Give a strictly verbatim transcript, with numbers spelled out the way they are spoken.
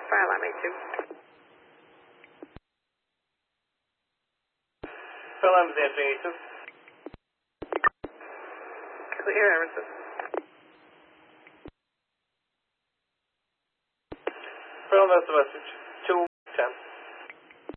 fire alarm eight two. Fire alarm is answering eight two. Clear, Emerson. Fire alarm, that's the message.